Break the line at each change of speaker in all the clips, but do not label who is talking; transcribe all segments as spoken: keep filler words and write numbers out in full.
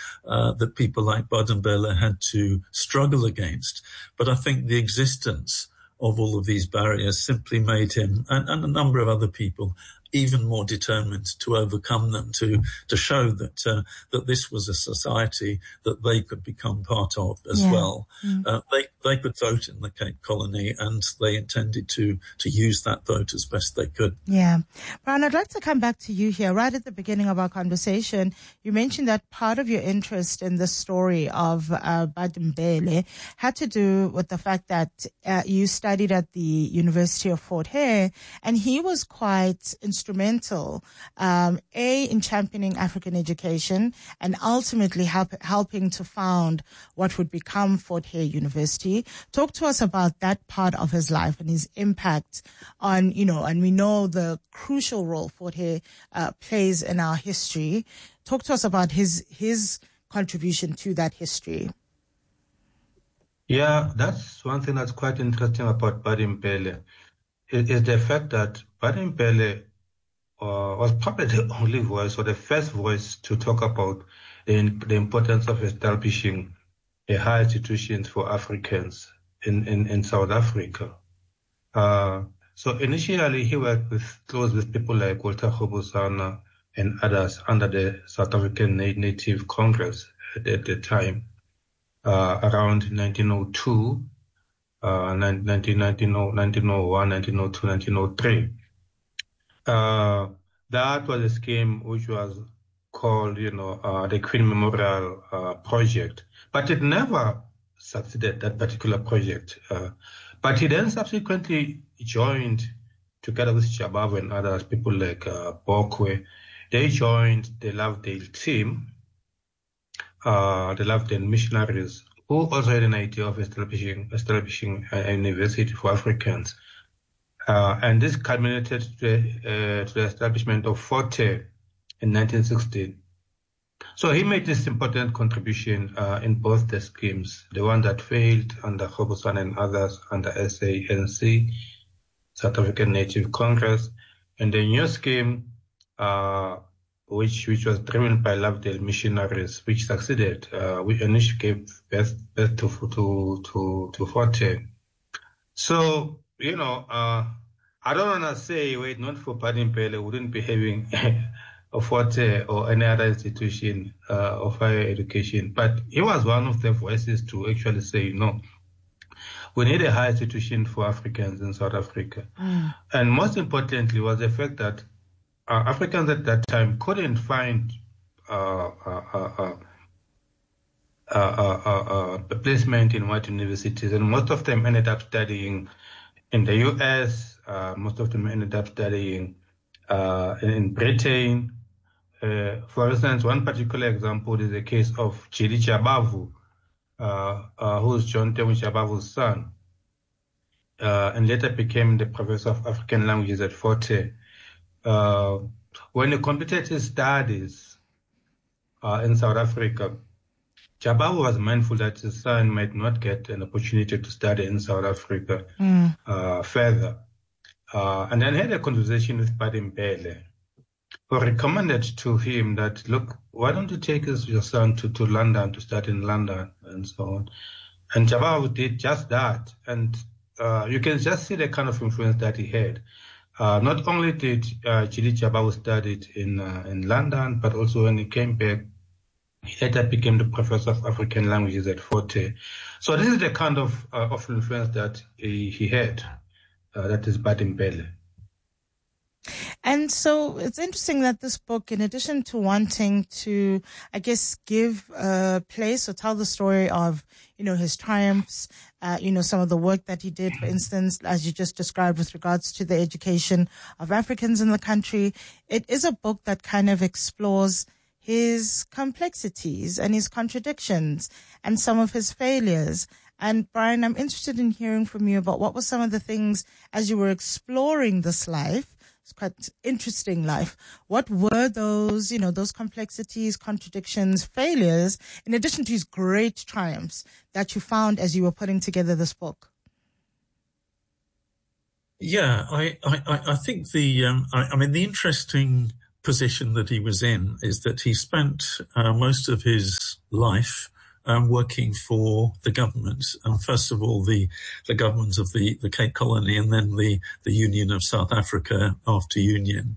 uh, that people like Badembele had to struggle against. But I think the existence of all of these barriers simply made him, and, and a number of other people, even more determined to overcome them, to to show that uh, that this was a society that they could become part of as
yeah.
well.
Mm.
Uh, they they could vote in the Cape Colony, and they intended to to use that vote as best they could.
Yeah. Brian, I'd like to come back to you here. Right at the beginning of our conversation, you mentioned that part of your interest in the story of uh, Badembele had to do with the fact that uh, you studied at the University of Fort Hare, and he was quite instrumental, um, A, in championing African education and ultimately help, helping to found what would become Fort Hare University. Talk to us about that part of his life and his impact on, you know, and we know the crucial role Fort Hare uh, plays in our history. Talk to us about his his contribution to that history.
Yeah, that's one thing that's quite interesting about Badembele, is the fact that Badembele uh, was probably the only voice or the first voice to talk about the, the importance of establishing a higher institutions for Africans in, in, in South Africa. Uh, so initially he worked with, close with people like Walter Kgobosana and others under the South African Native Congress at, at the time, uh, around nineteen oh two, uh, nineteen, nineteen oh one, nineteen oh two, nineteen oh three. Uh, that was a scheme which was called, you know, uh, the Queen Memorial uh, Project, but it never succeeded, that particular project. Uh, but he then subsequently joined, together with Jabavu and others, people like uh, Bokwe, they joined the Lovedale team, uh, the Lovedale missionaries, who also had an idea of establishing, establishing a university for Africans. Uh, and this culminated to the, uh, to the establishment of Fort Hare in nineteen sixty. So he made this important contribution uh, in both the schemes, the one that failed under Kgobosana and others under S A N C, South African Native Congress, and the new scheme, uh, which which was driven by Lovedale missionaries, which succeeded, uh, which initially gave birth, birth to to to to Fort Hare. So, you know, uh, I don't want to say, wait, not for Badembele, we wouldn't be having a Fort Hare or any other institution uh, of higher education. But he was one of the voices to actually say, no, we need a higher institution for Africans in South Africa.
Mm.
And most importantly was the fact that uh, Africans at that time couldn't find uh, uh, uh, uh, uh, uh, uh, a placement in white universities, and most of them ended up studying in the U S, uh, most of them ended up studying uh, in Britain. Uh, for instance, one particular example is the case of Chidi Jabavu, uh, uh, who is John Tebu Jabavu's son, uh, and later became the professor of African languages at Fort Hare. Uh, when he completed his studies uh, in South Africa, Jabavu was mindful that his son might not get an opportunity to study in South Africa
mm.
uh, further. Uh, and then had a conversation with Badembele, who recommended to him that, look, why don't you take your son to, to London to study in London and so on. And Jabavu did just that. And uh, you can just see the kind of influence that he had. Uh, not only did uh, Chidi Jabavu studied in, uh, in London, but also when he came back, he later became the professor of African languages at Fort Hare. So this is the kind of, uh, of influence that he, he had. Uh, that is Badembele.
And so it's interesting that this book, in addition to wanting to, I guess, give a place or tell the story of, you know, his triumphs, uh, you know, some of the work that he did, for instance, as you just described with regards to the education of Africans in the country, it is a book that kind of explores his complexities and his contradictions and some of his failures. And Brian, I'm interested in hearing from you about what were some of the things as you were exploring this life. It's quite interesting life. What were those, you know, those complexities, contradictions, failures, in addition to his great triumphs that you found as you were putting together this book?
Yeah, I, I, I think the, um, I, I mean, the interesting position that he was in is that he spent uh, most of his life um, working for the government, and first of all the the government of the, the Cape Colony, and then the, the Union of South Africa after Union.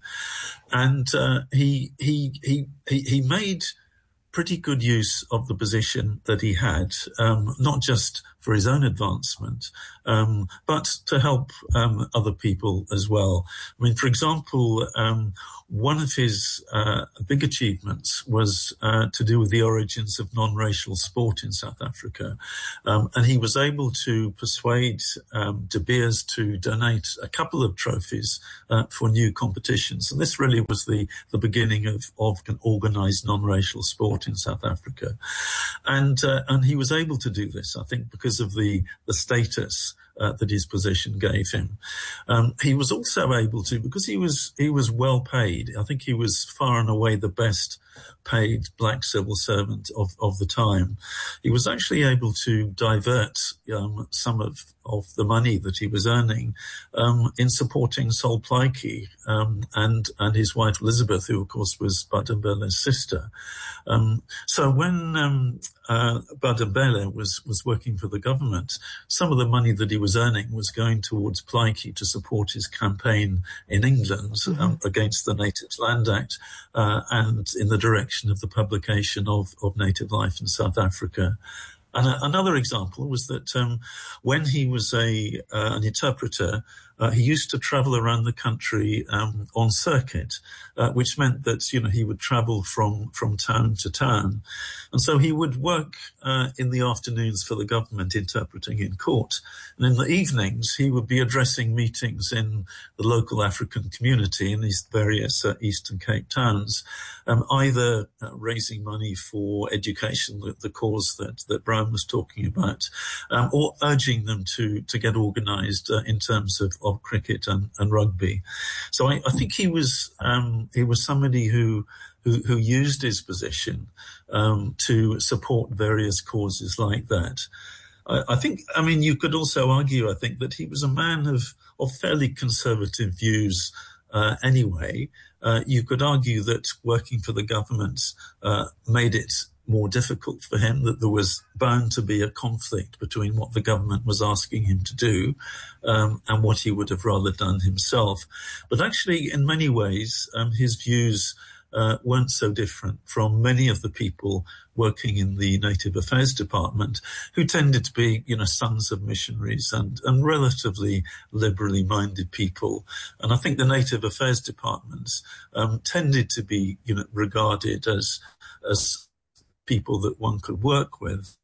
And uh, he he he he he made pretty good use of the position that he had, um, not just for his own advancement, um, but to help um, other people as well. I mean, for example, um, one of his uh, big achievements was uh, to do with the origins of non-racial sport in South Africa. Um, and he was able to persuade um, De Beers to donate a couple of trophies uh, for new competitions. And this really was the, the beginning of, of an organized non-racial sport in South Africa. And uh, and he was able to do this, I think, because of the, the status Uh, that his position gave him. Um, he was also able to, because he was he was well paid. I think he was far and away the best paid black civil servant of, of the time. He was actually able to divert um, some of, of the money that he was earning um, in supporting Sol Plaatje um, and and his wife Elizabeth, who of course was Badembele's sister. Um, so when um, uh, Badembele was was working for the government, some of the money that he was earning was going towards Plaatje to support his campaign in England mm-hmm. um, against the Natives Land Act uh, and in the direction of the publication of, of native life in South Africa. And a, another example was that um, when he was a uh, an interpreter, uh, he used to travel around the country um, on circuit, uh, which meant that, you know, he would travel from, from town to town. And so he would work uh, in the afternoons for the government interpreting in court. And in the evenings, he would be addressing meetings in the local African community in these various uh, Eastern Cape towns, um, either uh, raising money for education, the, the cause that, that Brown was talking about, um, or urging them to, to get organized uh, in terms of, of cricket and, and rugby. So I, I think he was, um, he was somebody who, who, who used his position, um, to support various causes like that. I, I think, I mean, you could also argue, I think, that he was a man of, of fairly conservative views, uh, anyway. Uh, you could argue that working for the government, uh, made it more difficult for him, that there was bound to be a conflict between what the government was asking him to do um, and what he would have rather done himself. But actually, in many ways, um, his views uh, weren't so different from many of the people working in the Native Affairs Department, who tended to be, you know, sons of missionaries and, and relatively liberally minded people. And I think the Native Affairs Departments um, tended to be, you know, regarded as as people that one could work with,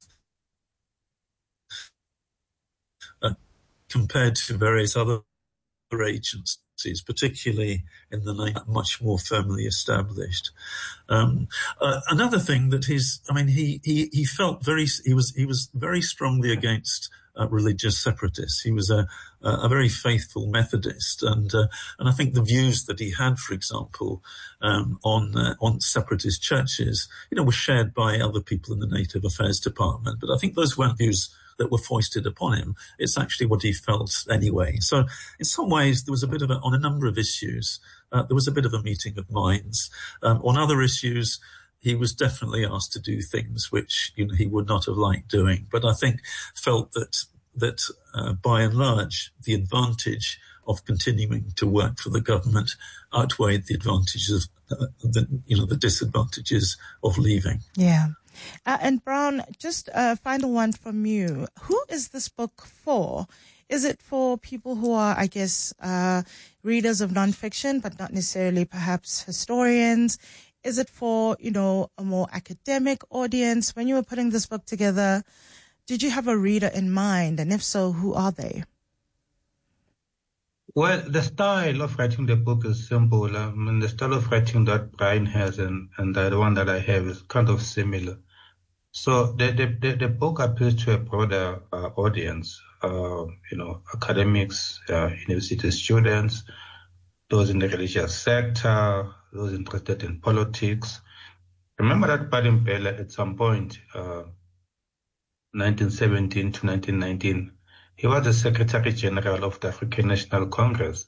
uh, compared to various other agencies, particularly in the night, much more firmly established. Um, uh, another thing that he's, I mean, he, he, he felt very, he was, he was very strongly against Uh, religious separatists. He was a, a very faithful Methodist, and uh, and I think the views that he had, for example, um, on uh, on separatist churches, you know, were shared by other people in the Native Affairs Department. But I think those weren't views that were foisted upon him. It's actually what he felt anyway. So in some ways, there was a bit of a, on a number of issues, uh, there was a bit of a meeting of minds. Um, on other issues, he was definitely asked to do things which, you know, he would not have liked doing, but I think felt that that uh, by and large the advantage of continuing to work for the government outweighed the advantages of uh, the, you know, the disadvantages of leaving.
Yeah. Uh, and Brown, just a final one from you. Who is this book for? Is it for people who are, I guess, uh, readers of nonfiction, but not necessarily perhaps historians? Is it for, you know, a more academic audience? When you were putting this book together, did you have a reader in mind? And if so, who are they?
Well, the style of writing the book is simple. I mean, the style of writing that Brian has and, and the one that I have is kind of similar. So the, the, the, the book appeals to a broader uh, audience, uh, you know, academics, uh, university students, those in the religious sector, those interested in politics. Remember that Badembele at some point, uh, nineteen seventeen to nineteen nineteen, he was the Secretary General of the African National Congress.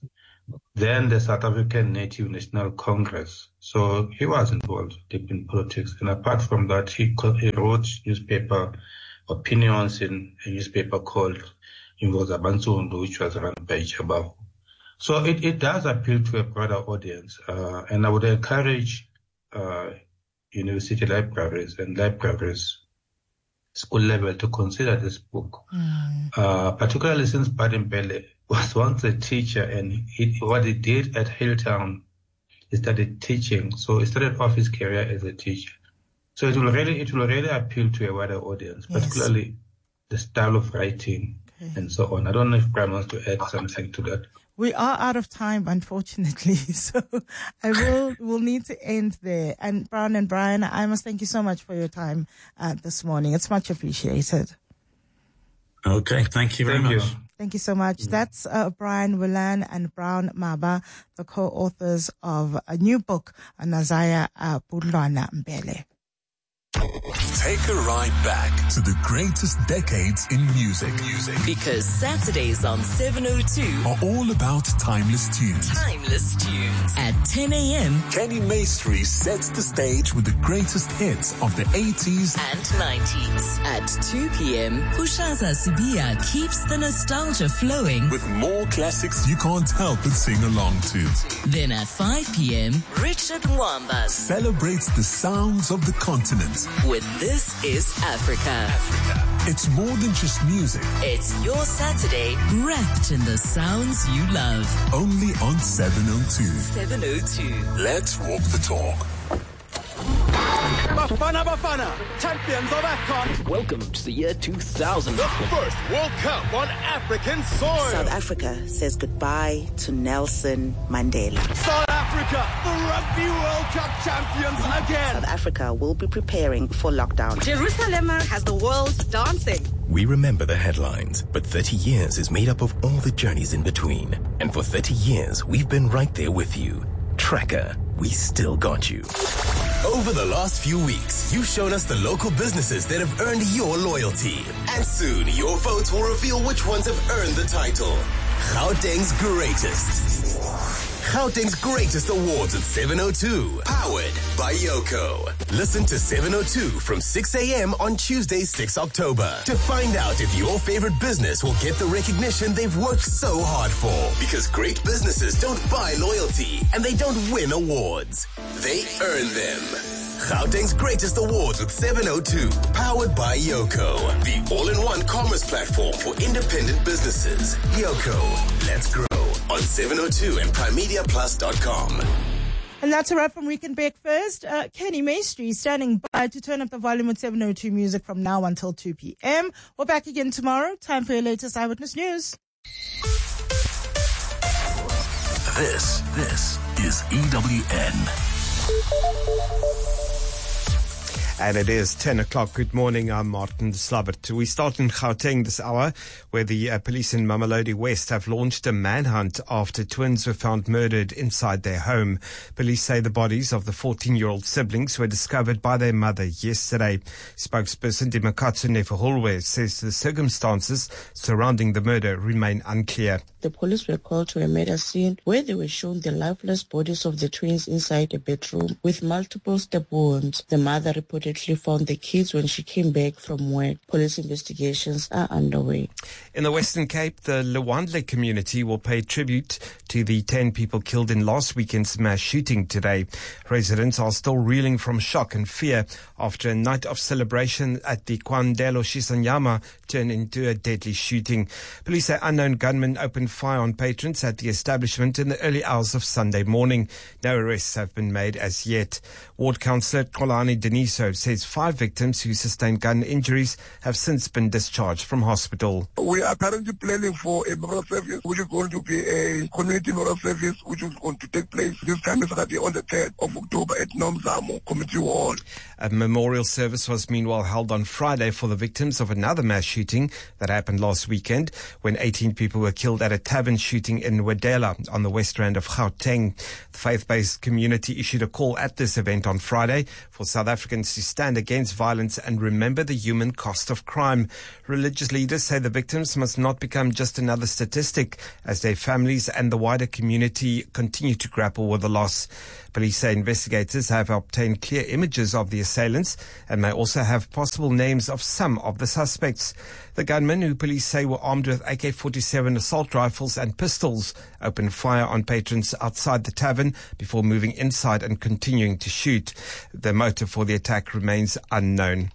then the South African Native National Congress. So he was involved deep in politics. And apart from that, he, he wrote newspaper opinions in a newspaper called Ingoza Bansundu, which was run by Chabahu. So it, it does appeal to a broader audience. Uh, and I would encourage uh, university libraries and libraries, school level, to consider this book, mm. uh, particularly since Baden Mbele was once a teacher, and he, what he did at Hilltown, he started teaching. So he started off his career as a teacher. So it will really, it will really appeal to a wider audience, yes. particularly the style of writing okay. and so on. I don't know if Brian wants to add something to that.
We are out of time, unfortunately, so I will will need to end there. And Brown and Brian, I must thank you so much for your time uh, this morning. It's much appreciated.
Okay, thank you very
thank
much.
You.
Thank you so much. That's uh, Brian Willan and Brown Maba, the co-authors of a new book, Nazaya uh, Budlwana Mbele.
Take a ride back to the greatest decades in music. Music.
Because Saturdays on seven oh two
are all about timeless tunes.
Timeless tunes. At ten a.m.
Kenny Maestri sets the stage with the greatest hits of the eighties
and nineties. At two p.m. Kushaza Sibia keeps the nostalgia flowing
with more classics you can't help but sing along to.
Then at five p.m. Richard Mwamba
celebrates the sounds of the continent
with This Is Africa.
Africa. It's more than just music.
It's your Saturday wrapped in the sounds you love.
Only on seven oh two.
seven oh two.
Let's walk the talk.
Bafana Bafana, champions of AFCON.
Welcome to the year two thousand.
The first World Cup on African soil.
South Africa says goodbye to Nelson Mandela.
South Africa, the Rugby World Cup champions again.
South Africa will be preparing for lockdown.
Jerusalem has the world dancing.
We remember the headlines, but thirty years is made up of all the journeys in between. And for thirty years, we've been right there with you. Tracker, we still got you.
Over the last few weeks, you've shown us the local businesses that have earned your loyalty. And soon, your votes will reveal which ones have earned the title. Gauteng's Greatest. Gauteng's Greatest Awards at seven oh two. Powered by Yoko. Listen to seven oh two from six a.m. on Tuesday, sixth of October to find out if your favorite business will get the recognition they've worked so hard for. Because great businesses don't buy loyalty and they don't win awards. They earn them. Gauteng's Greatest Awards with seven oh two. Powered by Yoko. The all-in-one commerce platform for independent businesses. Yoko. Let's grow. On seven oh two and prime media plus dot com.
And that's a wrap from Weekend Breakfast. Uh, Kenny Maestri standing by to turn up the volume with seven oh two music from now until two p.m. We're back again tomorrow. Time for your latest Eyewitness News.
This, this is E W N.
And it is ten o'clock. Good morning. I'm Martin Slabbert. We start in Gauteng this hour, where the uh, police in Mamelodi West have launched a manhunt after twins were found murdered inside their home. Police say the bodies of the fourteen-year-old siblings were discovered by their mother yesterday. Spokesperson Dimakatsu Nefuhulwe says the circumstances surrounding the murder remain unclear.
The police were called to a murder scene where they were shown the lifeless bodies of the twins inside a bedroom with multiple stab wounds. The mother reportedly found the kids when she came back from work. Police investigations are underway.
In the Western Cape, the Lwandle community will pay tribute to the ten people killed in last weekend's mass shooting today. Residents are still reeling from shock and fear after a night of celebration at the Kwandelo Shisanyama turned into a deadly shooting. Police say unknown gunmen opened fire on patrons at the establishment in the early hours of Sunday morning. No arrests have been made as yet. Ward Councillor Kolani Deniso says five victims who sustained gun injuries have since been discharged from hospital.
We are currently planning for a memorial service, which is going to be a community memorial service, which is going to take place this time Saturday on the third of October at Nomzamo Community Hall.
A memorial service was meanwhile held on Friday for the victims of another mass shooting that happened last weekend when eighteen people were killed at a tavern shooting in Wedela on the west rand of Gauteng. The faith-based community issued a call at this event on Friday for South Africans to to stand against violence and remember the human cost of crime. Religious leaders say the victims must not become just another statistic as their families and the wider community continue to grapple with the loss. Police say investigators have obtained clear images of the assailants and may also have possible names of some of the suspects. The gunmen, who police say were armed with A K forty-seven assault rifles and pistols, opened fire on patrons outside the tavern before moving inside and continuing to shoot. The motive for the attack remains unknown.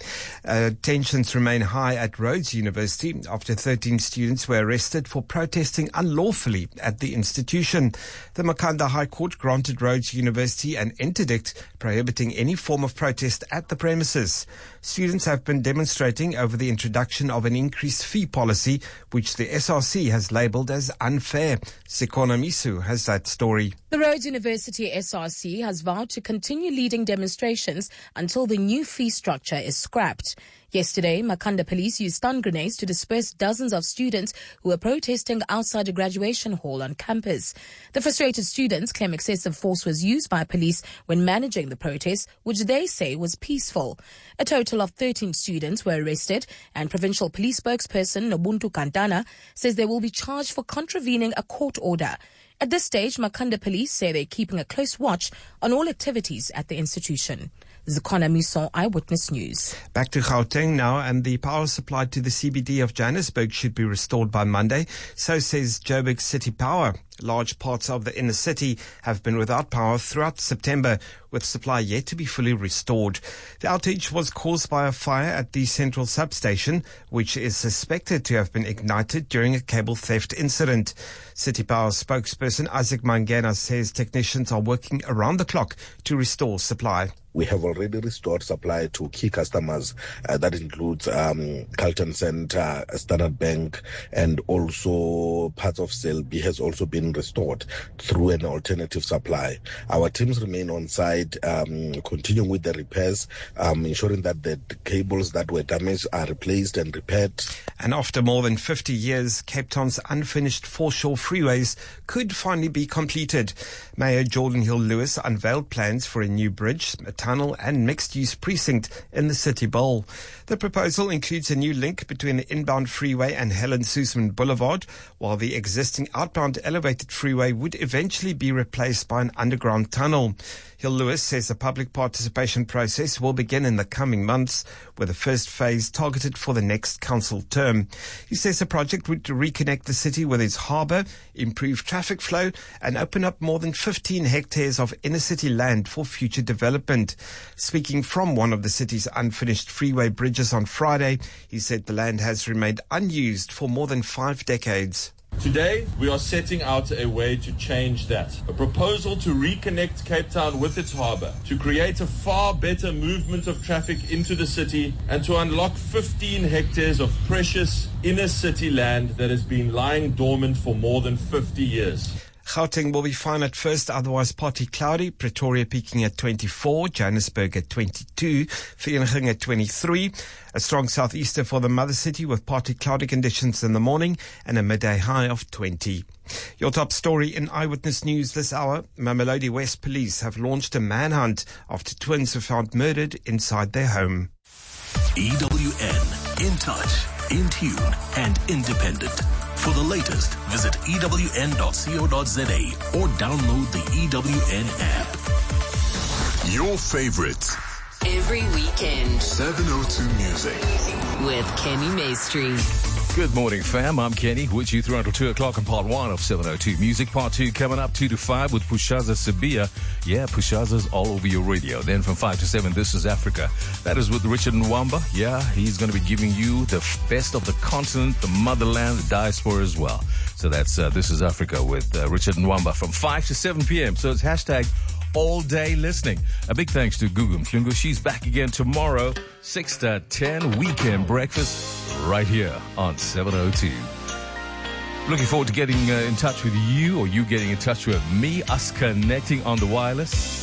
Uh, tensions remain high at Rhodes University after thirteen students were arrested for protesting unlawfully at the institution. The Makhanda High Court granted Rhodes University an interdict prohibiting any form of protest at the premises. Students have been demonstrating over the introduction of an increased fee policy, which the S R C has labelled as unfair. Sikona Misu has that story.
The Rhodes University S R C has vowed to continue leading demonstrations until the new fee structure is scrapped. Yesterday, Makhanda police used stun grenades to disperse dozens of students who were protesting outside a graduation hall on campus. The frustrated students claim excessive force was used by police when managing the protest, which they say was peaceful. A total of thirteen students were arrested, and provincial police spokesperson Nobuntu Kantana says they will be charged for contravening a court order. At this stage, Makhanda police say they're keeping a close watch on all activities at the institution. Zikona Miso, Eyewitness News.
Back to Gauteng now, and the power supply to the C B D of Johannesburg should be restored by Monday. So says Joburg City Power. Large parts of the inner city have been without power throughout September, with supply yet to be fully restored. The outage was caused by a fire at the central substation, which is suspected to have been ignited during a cable theft incident. City Power spokesperson Isaac Mangena says technicians are working around the clock to restore supply.
We have already restored supply to key customers. Uh, that includes um, Carlton Center, Standard Bank, and also parts of Selby has also been restored through an alternative supply. Our teams remain on site, um, continuing with the repairs, um, ensuring that the cables that were damaged are replaced and repaired.
And after more than fifty years, Cape Town's unfinished foreshore freeways could finally be completed. Mayor Jordan Hill-Lewis unveiled plans for a new bridge, a tunnel and mixed-use precinct in the City Bowl. The proposal includes a new link between the inbound freeway and Helen Suzman Boulevard, while the existing outbound elevated freeway would eventually be replaced by an underground tunnel. Hill-Lewis says the public participation process will begin in the coming months, with the first phase targeted for the next council term. He says the project would reconnect the city with its harbour, improve traffic flow, and open up more than fifteen hectares of inner-city land for future development. Speaking from one of the city's unfinished freeway bridges on Friday, he said the land has remained unused for more than five decades.
Today, we are setting out a way to change that. A proposal to reconnect Cape Town with its harbour, to create a far better movement of traffic into the city, and to unlock fifteen hectares of precious inner city land that has been lying dormant for more than fifty years.
Gauteng will be fine at first, otherwise partly cloudy. Pretoria peaking at twenty-four, Johannesburg at twenty-two, Vereeniging at twenty-three. A strong southeaster for the mother city with partly cloudy conditions in the morning and a midday high of twenty. Your top story in Eyewitness News this hour. Mamelodi West Police have launched a manhunt after twins were found murdered inside their home.
E W N, in touch, in tune and independent. For the latest, visit E W N dot co dot za or download the E W N app. Your favorites.
Every weekend.
seven oh two Music.
With Kenny Maestri.
Good morning, fam. I'm Kenny, with you through until two o'clock in part one of seven oh two Music. Part two coming up two to five with Pushaza Sibia. Yeah, Pushaza's all over your radio. Then from five to seven, This is Africa. That is with Richard Nwamba. Yeah, he's going to be giving you the best of the continent, the motherland, the diaspora as well. So that's uh, This is Africa with uh, Richard Nwamba from five to seven p.m. So it's hashtag all day listening. A big thanks to Gugu Mhlungu. She's back again tomorrow, six to ten, weekend breakfast right here on seven oh two. Looking forward to getting uh, in touch with you, or you getting in touch with me, us connecting on the wireless.